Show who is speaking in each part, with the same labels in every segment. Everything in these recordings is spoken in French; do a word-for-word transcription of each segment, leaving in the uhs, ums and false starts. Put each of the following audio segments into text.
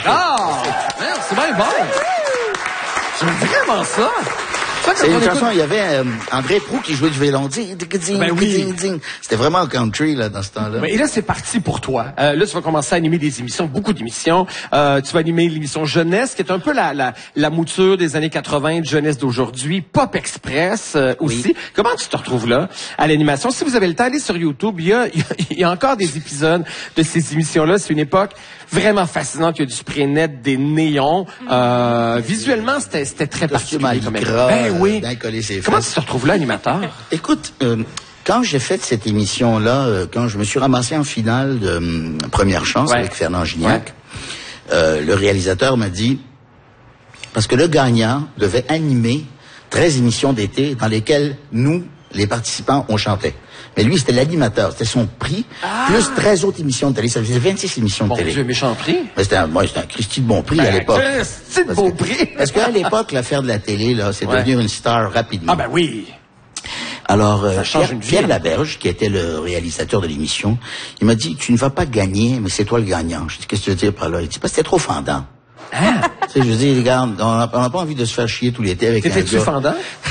Speaker 1: Ah! Merde, c'est bien bon. J'aime vraiment ça.
Speaker 2: C'est une chanson, il y avait euh, André Proulx qui jouait du violon. Ben oui. C'était vraiment country là dans ce temps-là.
Speaker 1: Mais et là, c'est parti pour toi. Euh, là, tu vas commencer à animer des émissions, beaucoup d'émissions. Euh, tu vas animer l'émission Jeunesse, qui est un peu la, la, la mouture des années quatre-vingts, de Jeunesse d'aujourd'hui. Pop Express euh, aussi. Oui. Comment tu te retrouves là, à l'animation? Si vous avez le temps, allez sur YouTube. Il y a, il y a, il y a encore des épisodes de ces émissions-là. C'est une époque vraiment fascinante. Il y a du spray net, des néons. Euh, visuellement, c'était, c'était très particulier. Comme ben oui. Comment tu te retrouves là, animateur?
Speaker 2: Écoute, euh, quand j'ai fait cette émission-là, euh, quand je me suis ramassé en finale de euh, Première Chance ouais. avec Fernand Gignac, ouais. euh, le réalisateur m'a dit, parce que le gagnant devait animer treize émissions d'été dans lesquelles nous, les participants, on chantait. Mais lui, c'était l'animateur. C'était son prix, ah. plus treize autres émissions de télé. Ça faisait vingt-six émissions de
Speaker 1: bon
Speaker 2: télé.
Speaker 1: Dieu, méchant prix.
Speaker 2: Mais c'était un, ouais, c'était un Christy de bon prix ben, à l'époque.
Speaker 1: Christy de bon
Speaker 2: que,
Speaker 1: prix.
Speaker 2: Parce qu'à l'époque, l'affaire de la télé, là, c'est ouais. devenir une star rapidement.
Speaker 1: Ah ben oui.
Speaker 2: Alors, euh, Pierre, Pierre Laberge, qui était le réalisateur de l'émission, il m'a dit, tu ne vas pas gagner, mais c'est toi le gagnant. Je dis, qu'est-ce que tu veux dire par là? Il dit, parce que c'était trop fendant.
Speaker 1: Hein?
Speaker 2: Tu sais, je dis, regarde, on n'a pas envie de se faire chier tout l'été avec un gars.
Speaker 1: T'étais-tu fendant?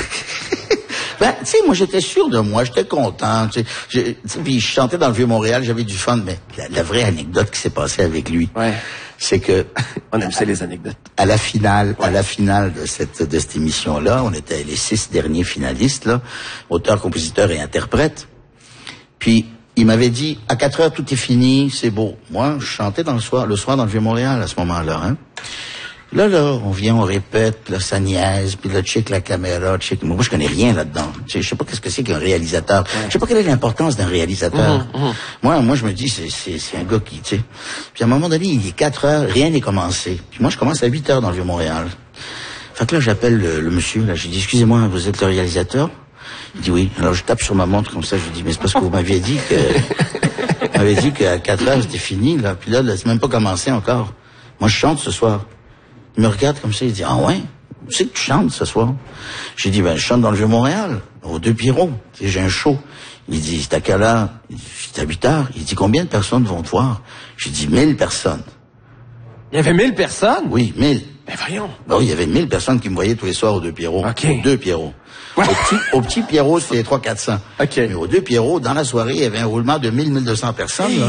Speaker 2: Ben, tu sais, moi, j'étais sûr de moi, j'étais content, tu sais, puis je chantais dans le Vieux-Montréal, j'avais du fun, mais la, la vraie anecdote qui s'est passée avec lui,
Speaker 1: ouais.
Speaker 2: c'est que...
Speaker 1: on aime ça, les anecdotes.
Speaker 2: À la finale, ouais. à la finale de cette, de cette émission-là, on était les six derniers finalistes, là, auteurs, compositeurs et interprètes, puis il m'avait dit, à quatre heures, tout est fini, c'est beau. Moi, je chantais dans le soir, le soir dans le Vieux-Montréal, à ce moment-là, hein. Là, là, on vient, on répète, puis là, ça niaise, puis là, check la caméra, check... Moi, je connais rien là-dedans. Je sais pas qu'est-ce que c'est qu'un réalisateur. Je sais pas quelle est l'importance d'un réalisateur. Mmh, mmh. Moi, moi, je me dis, c'est, c'est, c'est un gars qui, tu sais... Puis à un moment donné, il est quatre heures, rien n'est commencé. Puis moi, je commence à huit heures dans le Vieux-Montréal. Fait que là, j'appelle le, le monsieur, là, je dis, excusez-moi, vous êtes le réalisateur? Il dit oui. Alors, je tape sur ma montre comme ça, je lui dis, mais c'est parce que vous m'aviez dit que... vous m'aviez dit qu'à quatre heures, c'était fini, là. Puis là, là, c'est même pas commencé encore. Moi, je chante ce soir. Il me regarde comme ça, il dit, ah ouais, où c'est que tu chantes ce soir? J'ai dit, ben, je chante dans le Vieux-Montréal, aux Deux Pierrots, j'ai un show. Il dit, c'est à quelle heure? C'est à huit heures. Il dit, combien de personnes vont te voir? J'ai dit, mille personnes.
Speaker 1: Il y avait mille personnes?
Speaker 2: Oui, mille.
Speaker 1: Ben voyons.
Speaker 2: Ben oui, il y avait mille personnes qui me voyaient tous les soirs aux Deux Pierrots.
Speaker 1: OK.
Speaker 2: Aux Deux Pierrots. Ouais. Au petit, au petit Pierrot, c'était trois cents à quatre cents.
Speaker 1: OK.
Speaker 2: Mais aux Deux Pierrots, dans la soirée, il y avait un roulement de mille à mille deux cents personnes, hey. Là.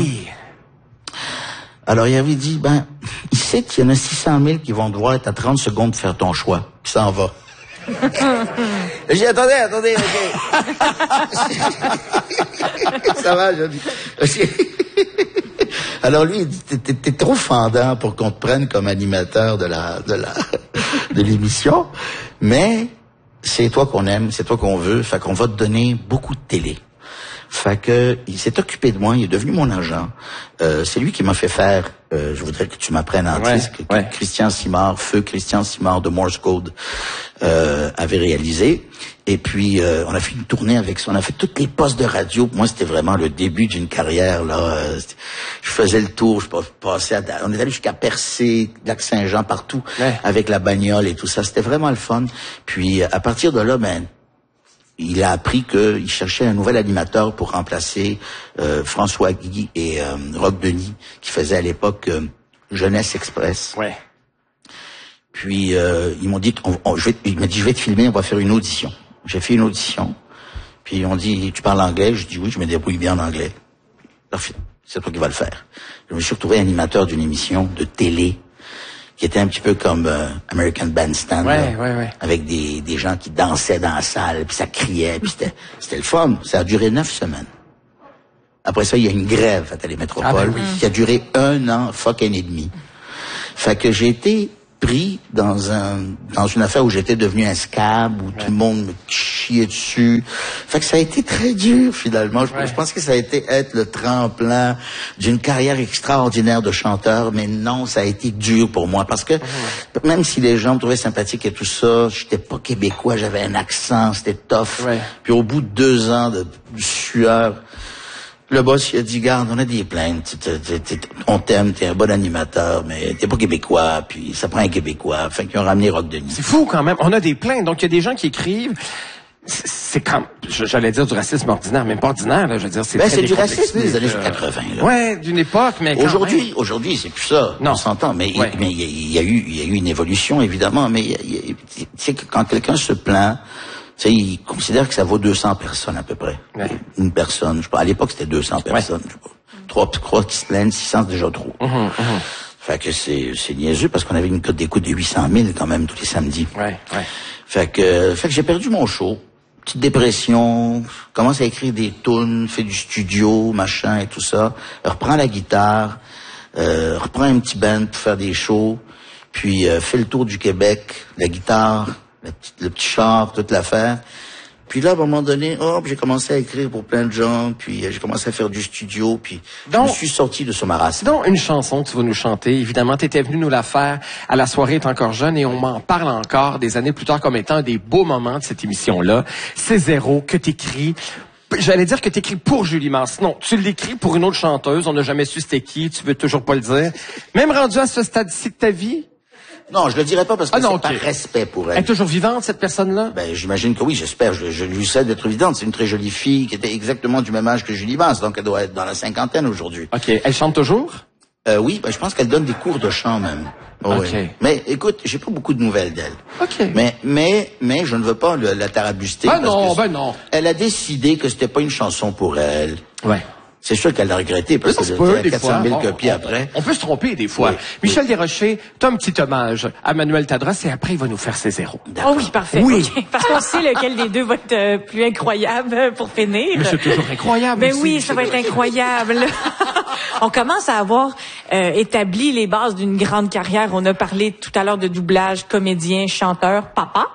Speaker 2: Alors, il avait dit, ben, il sait qu'il y en a six cent mille qui vont devoir être à trente secondes de faire ton choix. Puis ça en va. J'ai dit, attendez, attendez, OK. Ça va, j'ai dit. Alors lui, il dit, t'es, t'es, t'es trop fendant pour qu'on te prenne comme animateur de la, de la, de l'émission. Mais c'est toi qu'on aime, c'est toi qu'on veut. Fait qu'on va te donner beaucoup de télé. Fait que il s'est occupé de moi, il est devenu mon agent. Euh, c'est lui qui m'a fait faire. Euh, je voudrais que tu m'apprennes en
Speaker 1: ouais,
Speaker 2: disque.
Speaker 1: Ouais.
Speaker 2: Christian Simard, feu Christian Simard de Morse Code euh, avait réalisé. Et puis euh, on a fait une tournée avec ça. On a fait toutes les postes de radio. Moi, c'était vraiment le début d'une carrière là. Euh, je faisais le tour, je passais. À, on est allé jusqu'à Percé, Lac-Saint-Jean, partout
Speaker 1: ouais.
Speaker 2: avec la bagnole et tout ça. C'était vraiment le fun. Puis à partir de là, ben. Il a appris qu'il cherchait un nouvel animateur pour remplacer euh, François Guy et euh, Roch Denis, qui faisaient à l'époque euh, Jeunesse Express.
Speaker 1: Ouais.
Speaker 2: Puis euh, ils m'ont dit, on, on, je vais, il m'a dit, je vais te filmer, on va faire une audition. J'ai fait une audition. Puis ils ont dit, tu parles anglais? Je dis oui, je me débrouille bien en anglais. Parfait, c'est toi qui vas le faire. Je me suis retrouvé animateur d'une émission de télé qui était un petit peu comme euh, American Bandstand,
Speaker 1: ouais,
Speaker 2: là,
Speaker 1: ouais, ouais.
Speaker 2: avec des, des gens qui dansaient dans la salle, puis ça criait, puis c'était, c'était le fun. Ça a duré neuf semaines. Après ça, il y a une grève à Télémétropole ah ben oui. qui a duré un an fucking et demi. Fait que j'ai été pris dans un dans une affaire où j'étais devenu un scab, où ouais. tout le monde me chiait dessus. Fait que ça a été très dur, finalement. Je, ouais. je pense que ça a été être le tremplin d'une carrière extraordinaire de chanteur, mais non, ça a été dur pour moi, parce que ouais. même si les gens me trouvaient sympathique et tout ça, j'étais pas québécois, j'avais un accent, c'était tough. Ouais. Puis au bout de deux ans de sueur, le boss, il a dit, garde, on a des plaintes, t'es, t'es, t'es, on t'aime, t'es un bon animateur, mais t'es pas québécois, puis ça prend un québécois. Fait qu'ils ont ramené Roch Denis.
Speaker 1: C'est fou quand même, on a des plaintes, donc il y a des gens qui écrivent, c'est quand, j'allais dire du racisme ordinaire, même pas ordinaire, là, je veux dire, c'est
Speaker 2: ben,
Speaker 1: très
Speaker 2: c'est du racisme des années
Speaker 1: euh,
Speaker 2: quatre-vints, là.
Speaker 1: Ouais, d'une époque, mais
Speaker 2: aujourd'hui, aujourd'hui, c'est plus ça.
Speaker 1: Non.
Speaker 2: On s'entend, mais
Speaker 1: ouais.
Speaker 2: mais il y, y a eu, il y a eu une évolution, évidemment, mais tu sais que quand quelqu'un se plaint, tu sais, il considère que ça vaut deux cents personnes, à peu près.
Speaker 1: Ouais.
Speaker 2: Une personne, je sais pas, à l'époque, c'était deux cents personnes, ouais. je sais pas. Trois, trois qui se plaignent, six cents, c'est déjà trop.
Speaker 1: Mmh, mmh.
Speaker 2: Fait que c'est, c'est niaiseux parce qu'on avait une cote d'écoute de huit cent mille quand même tous les samedis.
Speaker 1: Ouais, ouais.
Speaker 2: Fait que, fait que j'ai perdu mon show. Petite dépression, commence à écrire des tunes, fait du studio, machin et tout ça. Reprends la guitare, euh, reprends un petit band pour faire des shows, puis euh, fais le tour du Québec, la guitare, la petite, le petit char, toute l'affaire. Puis là, à un moment donné, hop, j'ai commencé à écrire pour plein de gens, puis euh, j'ai commencé à faire du studio, puis donc, je me suis sorti de ce marasme.
Speaker 1: Donc, une chanson que tu vas nous chanter, évidemment, tu étais venu nous la faire à la soirée est encore jeune, et on m'en parle encore des années plus tard comme étant un des beaux moments de cette émission-là. C'est Zéro que t'écris. J'allais dire que t'écris pour Julie Mance. Non, tu l'écris pour une autre chanteuse. On n'a jamais su c'était qui, tu veux toujours pas le dire. Même rendu à ce stade-ci de ta vie?
Speaker 2: Non, je le dirais pas parce que
Speaker 1: ah non,
Speaker 2: c'est
Speaker 1: okay.
Speaker 2: par respect pour elle.
Speaker 1: Elle est toujours vivante, cette personne-là?
Speaker 2: Ben, j'imagine que oui, j'espère. Je, je lui souhaite d'être vivante. C'est une très jolie fille qui était exactement du même âge que Julie Mance, donc elle doit être dans la cinquantaine aujourd'hui.
Speaker 1: OK. Elle chante toujours?
Speaker 2: Euh, oui, ben, je pense qu'elle donne des cours de chant même. Oh,
Speaker 1: OK.
Speaker 2: Oui. Mais écoute, j'ai pas beaucoup de nouvelles d'elle.
Speaker 1: OK.
Speaker 2: Mais, mais, mais je ne veux pas le, la tarabuster.
Speaker 1: Ben
Speaker 2: parce
Speaker 1: non,
Speaker 2: que
Speaker 1: ben non.
Speaker 2: Elle a décidé que c'était pas une chanson pour elle.
Speaker 1: Ouais.
Speaker 2: C'est sûr qu'elle l'a regretté parce que c'était quatre cent mille copies
Speaker 1: on,
Speaker 2: après.
Speaker 1: On peut se tromper des fois.
Speaker 2: Oui.
Speaker 1: Michel oui. Desrochers, t'as un petit hommage à Manuel Tadros et après il va nous faire ses zéros.
Speaker 3: Oh oui, parfait.
Speaker 1: Oui.
Speaker 3: Okay. Parce qu'on sait lequel des deux va être euh, plus incroyable pour finir.
Speaker 1: Mais c'est toujours incroyable.
Speaker 3: Ben
Speaker 1: aussi,
Speaker 3: oui, ça va être incroyable. On commence à avoir euh, établi les bases d'une grande carrière. On a parlé tout à l'heure de doublage, comédien, chanteur, papa.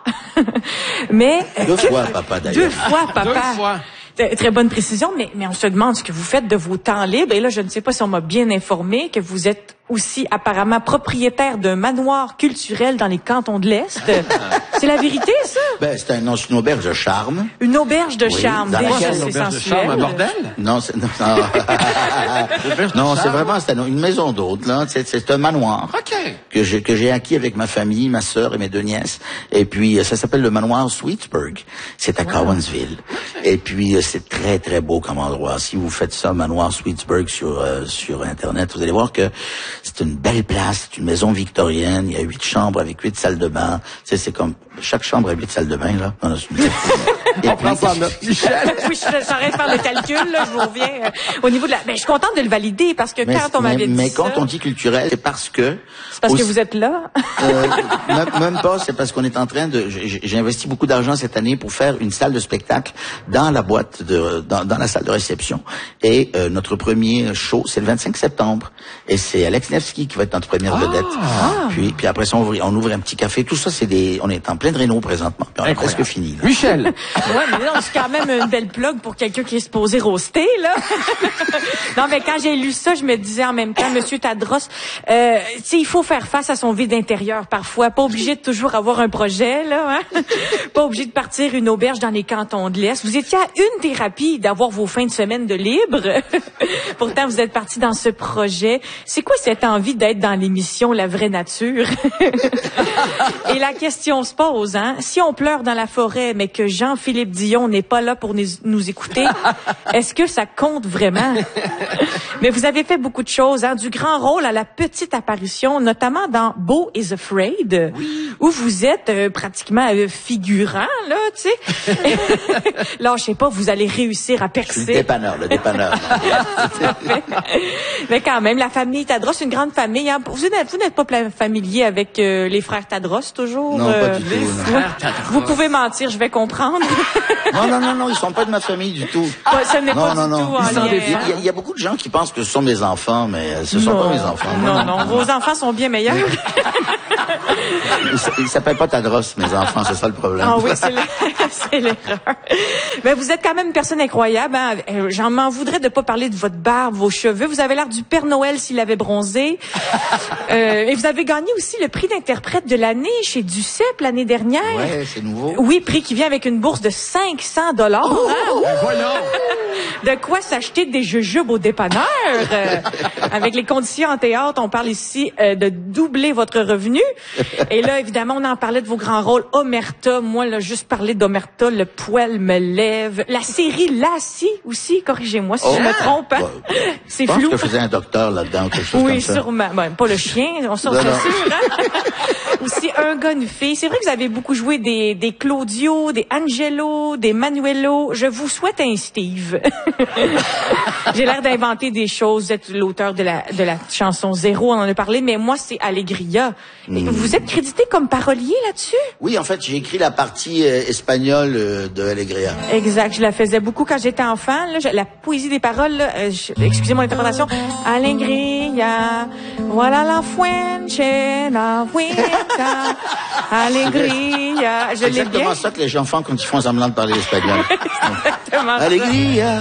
Speaker 3: Mais
Speaker 2: deux fois papa d'ailleurs.
Speaker 3: Deux fois papa.
Speaker 1: Deux fois.
Speaker 3: Très bonne précision, mais, mais on se demande ce que vous faites de vos temps libres. Et là, je ne sais pas si on m'a bien informé que vous êtes aussi apparemment propriétaire d'un manoir culturel dans les cantons de l'Est. C'est la vérité, ça?
Speaker 2: Ben, c'est un, non, c'est une auberge de charme.
Speaker 3: Une auberge de
Speaker 2: oui,
Speaker 3: charme.
Speaker 2: Déjà,
Speaker 3: c'est
Speaker 1: sensuel.
Speaker 3: sensuel.
Speaker 1: De charme, un bordel?
Speaker 2: Non, c'est, non, non, non c'est vraiment, c'est une maison d'hôte, là. C'est, c'est un manoir.
Speaker 1: OK.
Speaker 2: Que j'ai, que j'ai acquis avec ma famille, ma sœur et mes deux nièces. Et puis, ça s'appelle le manoir Sweetsburg. C'est à wow. Cowansville. Et puis, c'est très, très beau comme endroit. Si vous faites ça, manoir Sweetsburg sur, euh, sur Internet, vous allez voir que c'est une belle place. C'est une maison victorienne. Il y a huit chambres avec huit salles de bain. Tu sais, c'est comme, chaque chambre a huit salles de bain, là. Non, c'est une...
Speaker 1: Et on prend ça en note. Michel.
Speaker 3: Oui, j'arrête de faire le calcul, là. Je vous reviens euh, au niveau de la, ben, je suis contente de le valider parce que
Speaker 2: mais,
Speaker 3: quand on m'avait dit
Speaker 2: mais
Speaker 3: ça.
Speaker 2: quand on dit culturel, c'est parce que.
Speaker 3: C'est parce
Speaker 2: aussi,
Speaker 3: que vous êtes là?
Speaker 2: euh, même, même pas, c'est parce qu'on est en train de, j'ai, j'ai investi beaucoup d'argent cette année pour faire une salle de spectacle dans la boîte de, dans, dans la salle de réception. Et, euh, notre premier show, c'est le vingt-cinq septembre. Et c'est Alex Nevsky qui va être notre première
Speaker 1: ah.
Speaker 2: vedette.
Speaker 3: Ah.
Speaker 2: Puis, puis après ça, on ouvre, on ouvre un petit café. Tout ça, c'est des, on est en pleine réno présentement. Puis on est presque fini, là.
Speaker 1: Michel.
Speaker 3: Ouais, mais non, c'est quand même une belle plug pour quelqu'un qui est supposé roaster, là. Non, mais quand j'ai lu ça, je me disais en même temps, Monsieur Tadros, euh, tu sais, il faut faire face à son vide intérieur parfois. Pas obligé de toujours avoir un projet, là, hein? Pas obligé de partir une auberge dans les cantons de l'Est. Vous étiez à une thérapie d'avoir vos fins de semaine de libre. Pourtant, vous êtes parti dans ce projet. C'est quoi cette envie d'être dans l'émission La Vraie Nature? Et la question se pose, hein? Si on pleure dans la forêt, mais que Jean-Philippe Dion n'est pas là pour nous, nous écouter, est-ce que ça compte vraiment? Mais vous avez fait beaucoup de choses, hein? Du grand rôle à la petite apparition, notamment dans Beau is Afraid, oui. Où vous êtes euh, pratiquement euh, figurant, là, tu sais. Là, je sais pas, vous allez réussir à percer.
Speaker 2: Je suis le dépanneur, le dépanneur.
Speaker 3: Mais quand même, la famille Tadros, une grande famille. Hein? Vous n'êtes, vous n'êtes pas familier avec euh, les frères Tadros, toujours?
Speaker 2: Non,
Speaker 3: euh,
Speaker 2: pas du tout. Non.
Speaker 1: Frères Tadros.
Speaker 3: Vous pouvez mentir, je vais comprendre.
Speaker 2: Non, non, non, non, ils sont pas de ma famille du tout.
Speaker 3: Ouais, ce n'est
Speaker 2: non,
Speaker 3: pas
Speaker 2: non,
Speaker 3: du
Speaker 2: non.
Speaker 3: tout en
Speaker 2: Il,
Speaker 3: lien,
Speaker 2: y a,
Speaker 3: hein?
Speaker 2: il y a beaucoup de gens qui pensent que ce sont mes enfants, mais ce sont
Speaker 3: non.
Speaker 2: pas mes enfants.
Speaker 3: Non, non, vos enfants sont bien meilleurs.
Speaker 2: Ils s'appellent pas Tadros, mes enfants, c'est ça le problème.
Speaker 3: Ah oui, c'est, le, c'est l'erreur. Mais vous êtes quand même une personne incroyable. Hein? J'en m'en voudrais de pas parler de votre barbe, vos cheveux. Vous avez l'air du Père Noël s'il avait bronzé. Euh, et vous avez gagné aussi le prix d'interprète de l'année chez Duceppe l'année dernière.
Speaker 2: Ouais, c'est nouveau.
Speaker 3: Oui, prix qui vient avec une bourse de cinq cents dollars.
Speaker 1: Oh,
Speaker 3: hein?
Speaker 1: ben voilà.
Speaker 3: De quoi s'acheter des jujubes au dépanneur. Euh, avec les conditions en théâtre, on parle ici euh, de doubler votre revenu. Et là, évidemment, on en parlait de vos grands rôles. Omerta, moi, là, juste parler d'Omerta, le poil me lève. La série Lassie aussi, corrigez-moi si
Speaker 2: oh,
Speaker 3: je me trompe. Hein?
Speaker 2: Bah,
Speaker 3: c'est
Speaker 2: flou. Je pense que
Speaker 3: flou.
Speaker 2: faisait un docteur là-dedans, quelque chose
Speaker 3: oui,
Speaker 2: comme ça.
Speaker 3: sûrement. Ben, pas le chien, on s'en serait sûr. Hein? Aussi, un gars, une fille. C'est vrai que vous avez beaucoup joué des, des Claudio, des Angelo, des Manuelo. Je vous souhaite un Steve. J'ai l'air d'inventer des choses. Vous êtes l'auteur de la, de la chanson Zéro, on en a parlé, mais moi, c'est Alegria. Mm. Vous êtes crédité comme parolier là-dessus?
Speaker 2: Oui, en fait, j'ai écrit la partie euh, espagnole euh, de Alegria.
Speaker 3: Exact. Je la faisais beaucoup quand j'étais enfant. Là, je, la poésie des paroles, là, euh, je, excusez mon interprétation. Alegria, voilà la fuente, la vuelta, Alegria. Je
Speaker 2: C'est exactement
Speaker 3: bien.
Speaker 2: ça que les gens font quand ils font semblant de parler espagnol.
Speaker 3: Exactement.
Speaker 2: Alegria.